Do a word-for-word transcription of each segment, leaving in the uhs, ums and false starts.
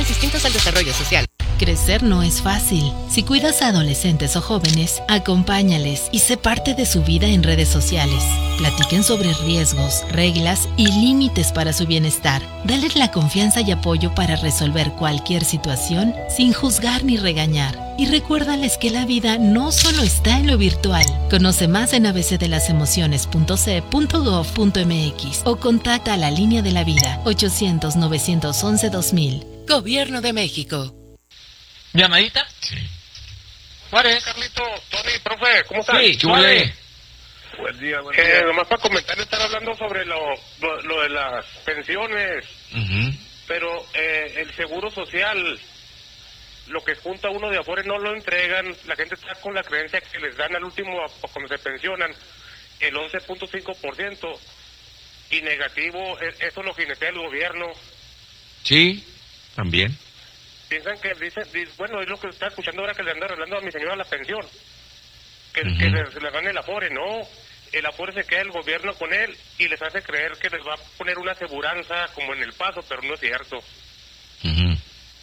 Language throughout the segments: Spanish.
distintos al desarrollo social. Crecer no es fácil. Si cuidas a adolescentes o jóvenes, acompáñales y sé parte de su vida en redes sociales. Platiquen sobre riesgos, reglas y límites para su bienestar. Dales la confianza y apoyo para resolver cualquier situación sin juzgar ni regañar. Y recuérdales que la vida no solo está en lo virtual. Conoce más en a b c de las emociones punto c e punto gov punto m x o contacta a la Línea de la Vida ochocientos, novecientos once, dos mil. Gobierno de México. ¿Llamadita? Sí. Juárez. Carlito, Tony, profe, ¿cómo estás? Sí, Juárez. Buen día, buen día. Eh, nomás para comentar, estar hablando sobre lo, lo, lo de las pensiones, Uh-huh. pero eh, el seguro social, lo que junta uno de afuera no lo entregan, la gente está con la creencia que les dan al último, cuando se pensionan, el once punto cinco por ciento, y negativo, eso lo jinetea el gobierno. Sí, también. Piensan que, dicen, bueno, es lo que está escuchando ahora que le anda arreglando a mi señora la pensión, que, Uh-huh. que les, le dan el Afore, no, el Afore se queda el gobierno con él y les hace creer que les va a poner una aseguranza como en El Paso, pero no es cierto. Uh-huh.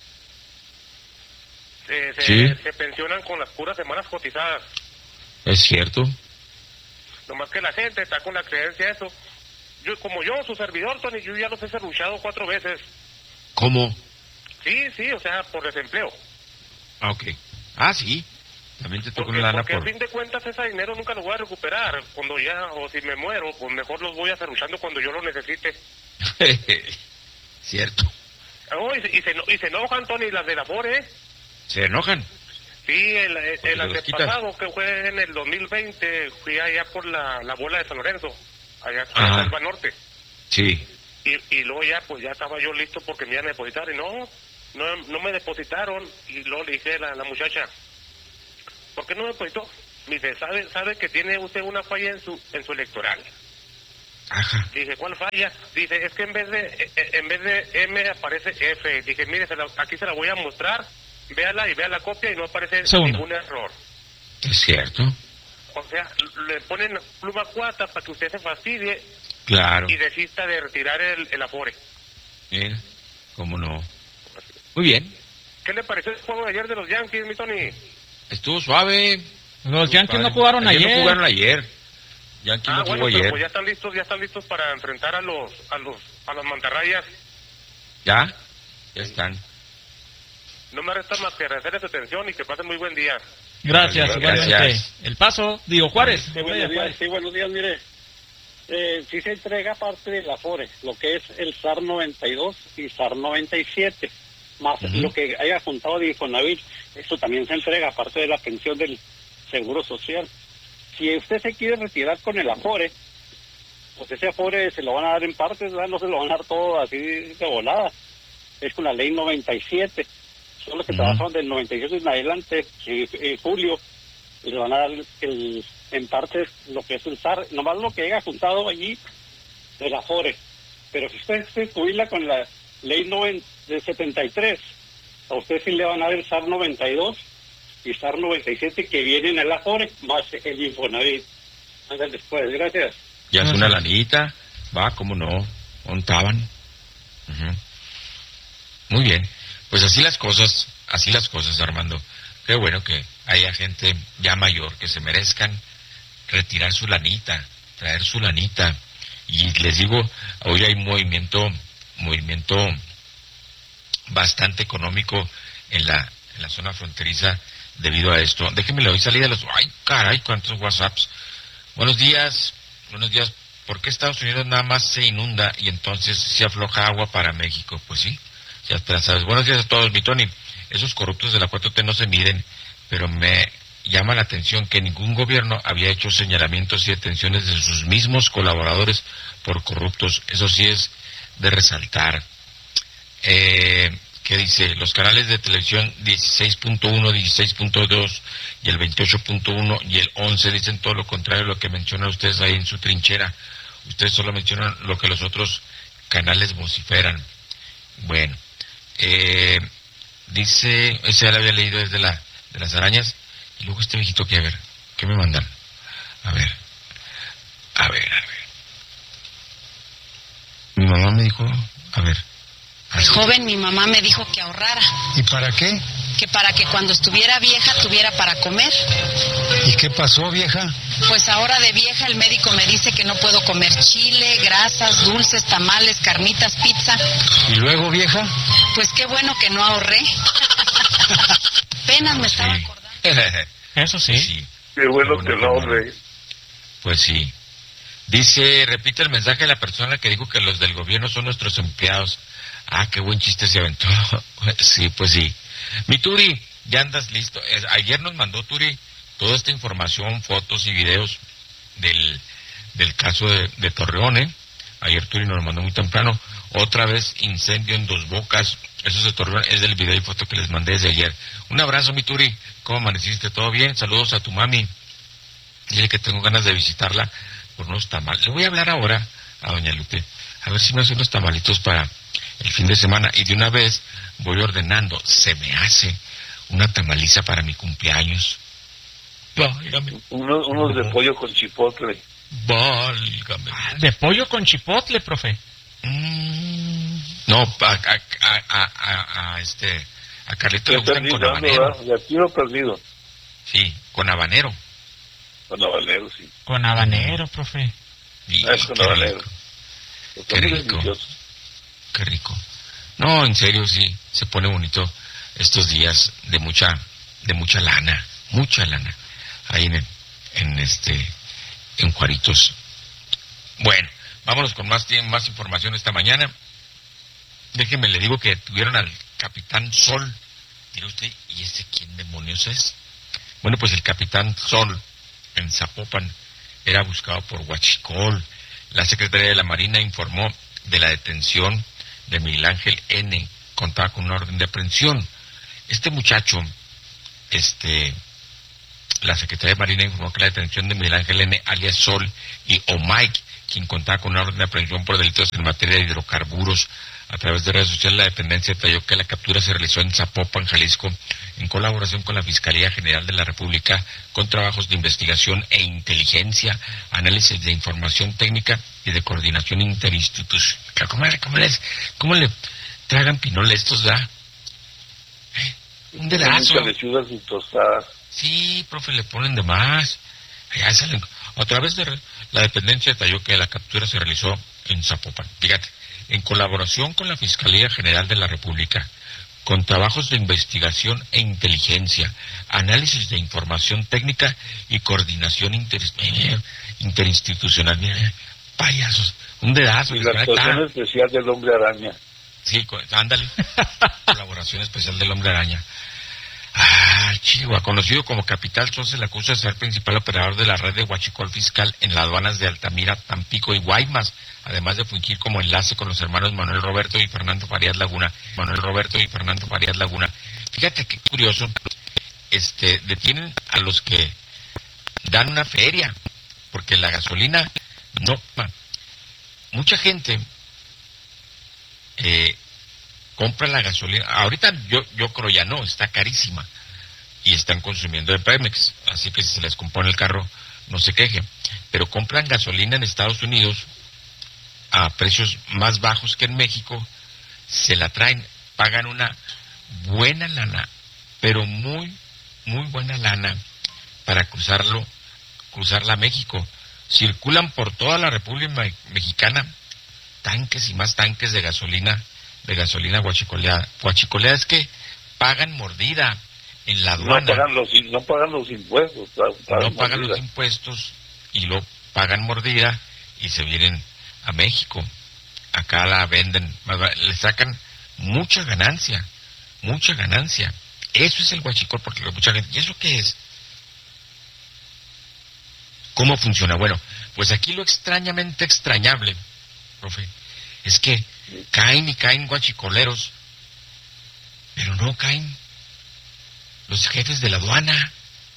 Se, se, Sí. se pensionan con las puras semanas cotizadas, Es cierto. nomás que la gente está con la creencia de eso. Yo, como yo, su servidor, Tony, yo ya los he serruchado cuatro veces. ¿Cómo? Sí, sí, o sea, por desempleo. Ah, ok. Ah, sí. También te tocó Porque, una lana porque por... a fin de cuentas ese dinero nunca lo voy a recuperar. Cuando ya, o si me muero, pues mejor los voy a serruchando cuando yo lo necesite. Cierto. Oh, y, se- y, se, eno- y se enojan, Tony, las de la Afore, ¿eh? ¿Se enojan? Sí, el, el, Porque el se los quitas. antepasado, que fue en el dos mil veinte, fui allá por la, la bola de San Lorenzo, allá Ajá. en Selva Norte. Sí. Y, y luego ya, pues ya estaba yo listo porque me iban a depositar. Y no, no, no me depositaron. Y luego le dije a la, la muchacha, ¿por qué no me depositó? Me dice, ¿sabe, sabe que tiene usted una falla en su en su electoral? Ajá. Dije, ¿cuál falla? Dice, es que en vez de eh, eh, en vez de M aparece F. Dije, mire, se la- aquí se la voy a mostrar. Véala y vea la copia y no aparece Segundo. ningún error. Es cierto. O sea, le ponen pluma cuata para que usted se fastidie Claro. y desista de retirar el, el Afore. Mira, ¿cómo no? Muy bien. ¿Qué le pareció el juego de ayer de los Yankees, mi Tony? Estuvo suave. Los Yankees Padre. no jugaron ayer. No jugaron ayer. Yankees Ah, no bueno, jugó pero ayer. pues ya están listos, ya están listos para enfrentar a los, a los, a las mantarrayas. ¿Ya? Ya están. No me resta más que agradecerles su atención y que pasen muy buen día. Gracias, Gracias. igualmente. El Paso, digo Juárez. Sí, buenos días, sí, buenos días, mire. Eh, sí se entrega parte del Afore, lo que es el S A R noventa y dos y S A R noventa y siete, más Ujú. lo que haya juntado de Infonavit, eso también se entrega, aparte de la pensión del Seguro Social. Si usted se quiere retirar con el Afore, pues ese Afore se lo van a dar en partes, ¿verdad? No se lo van a dar todo así de volada. Es con la ley noventa y siete. Son los que Ujú. trabajan del noventa y siete en adelante, en, en julio, y le van a dar el, en parte lo que es el S A R, nomás lo que haya juntado allí de la Afore. Pero si usted se jubila con la ley noven, de setenta y tres, a usted sí le van a dar el S A R noventa y dos y S A R noventa y siete que vienen en la Afore, más el Infonavit. Antes después, gracias. Ya es Ajá. una lanita. Va, ¿cómo no? Montaban. Ujú. Muy bien. Pues así las cosas, así las cosas, Armando. Qué bueno que haya gente ya mayor que se merezcan retirar su lanita, traer su lanita. Y les digo, hoy hay movimiento, movimiento bastante económico en la, en la zona fronteriza debido a esto. Déjenme le doy salida a los... ¡Ay, caray! ¿Cuántos WhatsApps? Buenos días, buenos días. ¿Por qué Estados Unidos nada más se inunda y entonces se afloja agua para México? Pues sí, ya te la sabes. Buenos días a todos, mi Tony. Esos corruptos de la cuatro T no se miden, pero me llama la atención que ningún gobierno había hecho señalamientos y detenciones de sus mismos colaboradores por corruptos. Eso sí es de resaltar. Eh, ¿Qué dice? Los canales de televisión dieciséis punto uno, dieciséis punto dos y el veintiocho punto uno y el once dicen todo lo contrario a lo que mencionan ustedes ahí en su trinchera. Ustedes solo mencionan lo que los otros canales vociferan. Bueno, eh, dice, ese ya lo había leído desde la, de las arañas, y luego este viejito que, a ver, ¿qué me mandan? A ver, a ver, a ver. Mi mamá me dijo, a ver, Pues joven, mi mamá me dijo que ahorrara. ¿Y para qué? Que para que cuando estuviera vieja tuviera para comer. ¿Y qué pasó, vieja? Pues ahora de vieja el médico me dice que no puedo comer chile, grasas, dulces, tamales, carnitas, pizza. ¿Y luego, vieja? Pues qué bueno que no ahorré. Apenas me estaba acordando. Eso sí. Sí. Qué bueno, Qué que bueno no, que no. hombre. Pues sí. Dice, repite el mensaje de la persona que dijo que los del gobierno son nuestros empleados. Ah, qué buen chiste se aventó. Sí, pues sí. Mi Turi, ya andas listo. Es- ayer nos mandó Turi toda esta información, fotos y videos del, del caso de, de Torreón, ¿eh? Ayer Turi nos lo mandó muy temprano. Otra vez incendio en Dos Bocas. Eso es de Torreón, es del video y foto que les mandé desde ayer. Un abrazo, mi Turi. ¿Cómo amaneciste? ¿Todo bien? Saludos a tu mami. Dile que tengo ganas de visitarla por unos tamales. Le voy a hablar ahora a doña Lute, a ver si me hace unos tamalitos para el fin de semana. Y de una vez voy ordenando. Se me hace una tamaliza para mi cumpleaños. Válgame. Unos, unos de pollo con chipotle. Válgame. De pollo con chipotle, profe. Mm, no, a, a, a, a, a- a este, a Carlito le Ya gustan perdí, con ¿verdad? habanero. De aquí lo perdido. Sí, con habanero. Con habanero, sí. Con habanero, profe. Y, Ah, es con qué habanero. rico, Está Qué muy rico. delicioso. qué rico. No, en serio, sí, se pone bonito estos días de mucha, de mucha lana, mucha lana, ahí en, el- en este, en Juaritos. Bueno, vámonos con más, tie- más información esta mañana. Déjeme, le digo que tuvieron al Capitán Sol. Dirá usted, ¿y ese quién demonios es? Bueno, pues el Capitán Sol en Zapopan era buscado por Huachicol. La Secretaría de la Marina informó de la detención de Miguel Ángel N. Contaba con una orden de aprehensión. Este muchacho, este, la Secretaría de Marina informó que la detención de Miguel Ángel N. alias Sol y Omike, quien contaba con una orden de aprehensión por delitos en materia de hidrocarburos. A través de redes sociales, la dependencia detalló que la captura se realizó en Zapopan, Jalisco, en colaboración con la Fiscalía General de la República, con trabajos de investigación e inteligencia, análisis de información técnica y de coordinación interinstitucional. ¿Cómo, le- cómo les, cómo le tragan pinole estos, da? ¿Eh? Un dedazo. Muchas lechugas y tostadas. Sí, profe, le ponen de más. Allá salen. A través de re- la dependencia detalló que la captura se realizó en Zapopan. Fíjate, en colaboración con la Fiscalía General de la República, con trabajos de investigación e inteligencia, análisis de información técnica y coordinación inter- eh, interinstitucional. Mira, payasos, un dedazo. Y les la van a- actuación ah, especial del hombre araña. Sí, co- ándale. Colaboración especial del Hombre Araña. Ah, Chihuahua, conocido como Capital Sol, se le acusa de ser principal operador de la red de huachicol fiscal en las aduanas de Altamira, Tampico y Guaymas, además de fungir como enlace con los hermanos Manuel Roberto y Fernando Farías Laguna. Manuel Roberto y Fernando Farías Laguna. Fíjate qué curioso, este, detienen a los que dan una feria, porque la gasolina no... Mucha gente eh, compra la gasolina. Ahorita yo yo creo ya no, está carísima. Y están consumiendo de Pemex. Así que si se les compone el carro, no se quejen. Pero compran gasolina en Estados Unidos a precios más bajos que en México. Se la traen, pagan una buena lana, pero muy, muy buena lana para cruzarlo, cruzarla a México. Circulan por toda la República Me- Mexicana tanques y más tanques de gasolina, de gasolina guachicoleada. Guachicoleada es que pagan mordida en la No aduana, pagan los, no pagan los impuestos. no pagan los mordida. impuestos y lo pagan mordida y se vienen a México. Acá la venden, más ba- le sacan mucha ganancia, mucha ganancia. Eso es el guachicol, porque mucha gente, ¿y eso qué es? ¿Cómo funciona? Bueno, pues aquí lo extrañamente extrañable, profe, es que caen y caen guachicoleros, pero no caen los jefes de la aduana.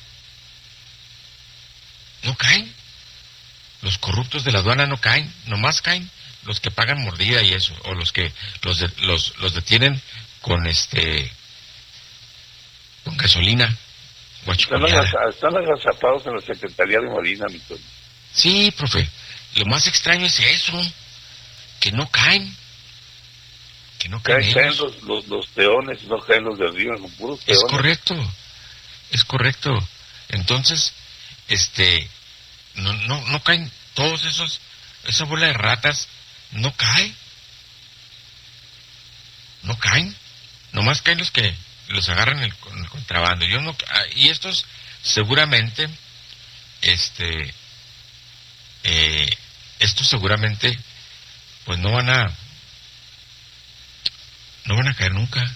No caen. Los corruptos de la aduana no caen, nomás caen los que pagan mordida y eso, o los que los de- los, los detienen con este con gasolina Están, guachicoleada. agaza- están agazapados en la Secretaría de Marina, mi Toño. Sí, profe. Lo más extraño es eso, que no caen, que que no caen, caen ellos. los, los, los peones, no caen los de arriba, son puros Es peones. correcto, es correcto. Entonces, este, no, no, no caen todos esos, esa bola de ratas, no cae, no caen, nomás caen los que los agarran el, con el contrabando. Yo no, y estos seguramente, este, eh, estos seguramente, pues no van a, no van a caer nunca.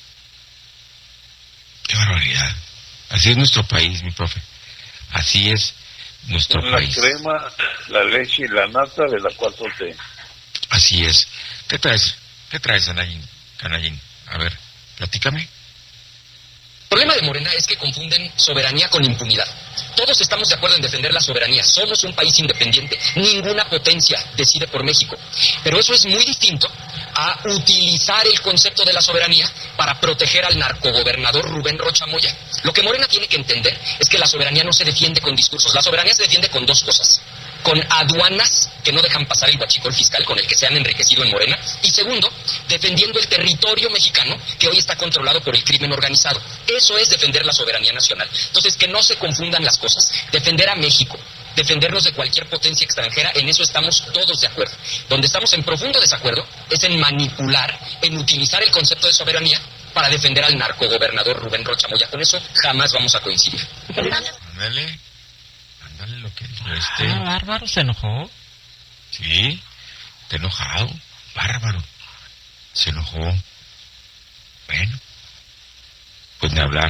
¡Qué barbaridad! Así es nuestro país, mi profe. Así es nuestro La país. crema, la leche y la nata de la cuatro T. Así es. ¿Qué traes? ¿Qué traes, Anayín? Canallín? A ver, platícame. El problema de Morena es que confunden soberanía con impunidad. Todos estamos de acuerdo en defender la soberanía. Somos un país independiente. Ninguna potencia decide por México. Pero eso es muy distinto a utilizar el concepto de la soberanía para proteger al narcogobernador Rubén Rocha Moya. Lo que Morena tiene que entender es que la soberanía no se defiende con discursos. La soberanía se defiende con dos cosas. Con aduanas que no dejan pasar el huachicol fiscal con el que se han enriquecido en Morena. Y segundo, defendiendo el territorio mexicano que hoy está controlado por el crimen organizado. Eso es defender la soberanía nacional. Entonces, que no se confundan las cosas. Defender a México, defendernos de cualquier potencia extranjera, en eso estamos todos de acuerdo. Donde estamos en profundo desacuerdo es en manipular, en utilizar el concepto de soberanía para defender al narcogobernador Rubén Rocha Moya. Con eso jamás vamos a coincidir. Ándale, ándale lo que dijo este. Ah, Bárbaro se enojó. Sí, está enojado, bárbaro. Se enojó. Bueno, pues ni hablar.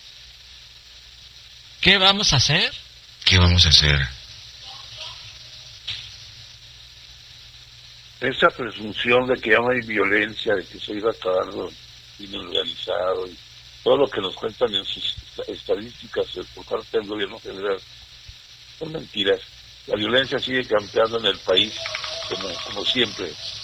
¿Qué vamos a hacer? ¿Qué vamos a hacer? Esa presunción de que ya no hay violencia, de que se iba a acabar lo crimen organizado y todo lo que nos cuentan en sus estadísticas por parte del gobierno federal son mentiras. La violencia sigue campeando en el país como, como siempre.